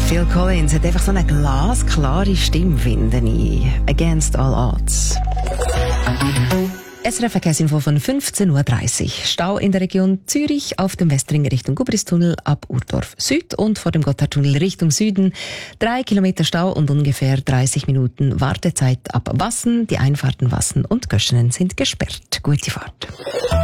Phil Collins hat einfach so eine glasklare Stimme, finde ich. Against all odds. SRF Verkehrsinfo von 15.30 Uhr. Stau in der Region Zürich auf dem Westring Richtung Gubristunnel ab Urdorf Süd und vor dem Gotthardtunnel Richtung Süden. 3 Kilometer Stau und ungefähr 30 Minuten Wartezeit ab Wassen. Die Einfahrten Wassen und Göschenen sind gesperrt. Gute Fahrt.